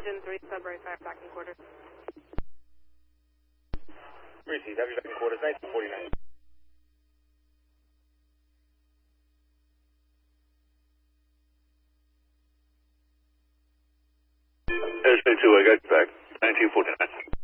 Engine 3, Sudbury Fire, back in quarters. 3C, have you back in quarters, 1949. SJ2, I got you back, 1949.